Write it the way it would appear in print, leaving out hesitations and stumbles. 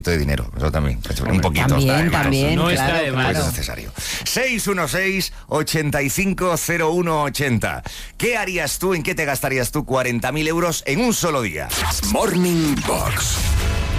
de dinero, eso también, un poquito. También, no claro, está de más. Pues es necesario. 616-850180. ¿Qué harías tú, en qué te gastarías tú 40.000 euros en un solo día? Morning Box.